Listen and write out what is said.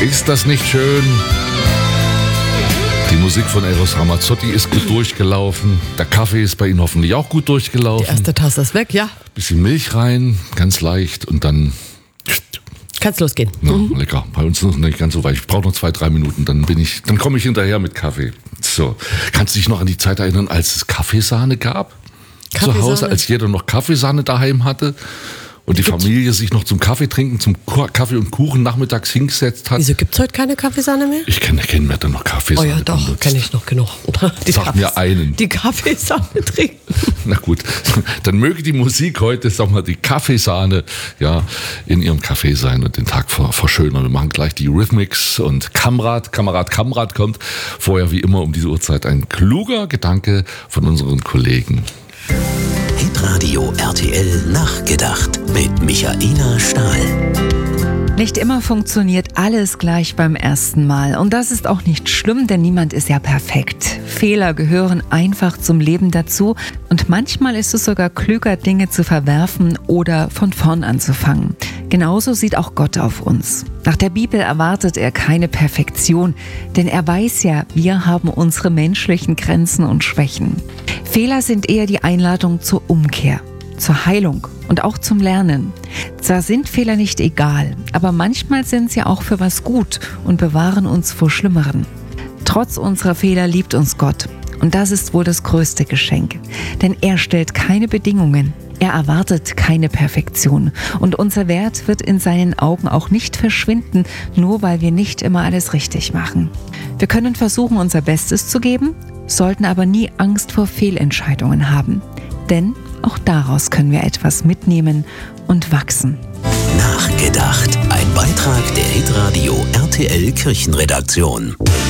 Ist das nicht schön? Die Musik von Eros Ramazzotti ist gut durchgelaufen. Der Kaffee ist bei Ihnen hoffentlich auch gut durchgelaufen. Die erste Tasse ist weg, ja. Bisschen Milch rein, ganz leicht und dann... Kann's losgehen. Na, lecker. Bei uns ist es nicht ganz so weit. Ich brauche noch 2-3 Minuten, dann komme ich hinterher mit Kaffee. So. Kannst du dich noch an die Zeit erinnern, als es Kaffeesahne gab? Zu Hause, als jeder noch Kaffeesahne daheim hatte und die Familie sich noch zum Kaffee trinken, zum Kaffee und Kuchen nachmittags hingesetzt hat. Wieso gibt's heute keine Kaffeesahne mehr? Ich kenne wer da noch Kaffeesahne. Oh ja, doch, kenne ich noch genug. Sag mir einen. Die Kaffeesahne trinken. Na gut, dann möge die Musik heute, sag mal, die Kaffeesahne, ja, in ihrem Kaffee sein und den Tag verschönern. Wir machen gleich die Rhythmics und Kamerad kommt. Vorher wie immer um diese Uhrzeit ein kluger Gedanke von unseren Kollegen. Hitradio RTL Nachgedacht mit Michaela Stahl. Nicht immer funktioniert alles gleich beim ersten Mal. Und das ist auch nicht schlimm, denn niemand ist ja perfekt. Fehler gehören einfach zum Leben dazu. Und manchmal ist es sogar klüger, Dinge zu verwerfen oder von vorn anzufangen. Genauso sieht auch Gott auf uns. Nach der Bibel erwartet er keine Perfektion, denn er weiß ja, wir haben unsere menschlichen Grenzen und Schwächen. Fehler sind eher die Einladung zur Umkehr, zur Heilung und auch zum Lernen. Zwar sind Fehler nicht egal, aber manchmal sind sie auch für was gut und bewahren uns vor Schlimmeren. Trotz unserer Fehler liebt uns Gott. Und das ist wohl das größte Geschenk. Denn er stellt keine Bedingungen. Er erwartet keine Perfektion. Und unser Wert wird in seinen Augen auch nicht verschwinden, nur weil wir nicht immer alles richtig machen. Wir können versuchen, unser Bestes zu geben, sollten aber nie Angst vor Fehlentscheidungen haben. Denn auch daraus können wir etwas mitnehmen und wachsen. Nachgedacht. Ein Beitrag der Hitradio RTL Kirchenredaktion.